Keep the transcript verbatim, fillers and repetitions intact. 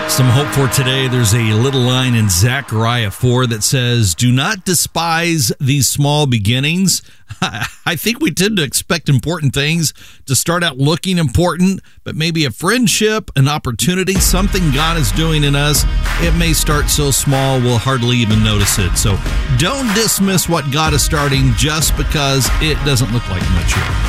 Some hope for today. There's a little line in Zechariah four that says, "Do not despise these small beginnings." I think we tend to expect important things to start out looking important, but maybe a friendship, an opportunity, something God is doing in us, it may start so small we'll hardly even notice it. So don't dismiss what God is starting just because it doesn't look like much yet.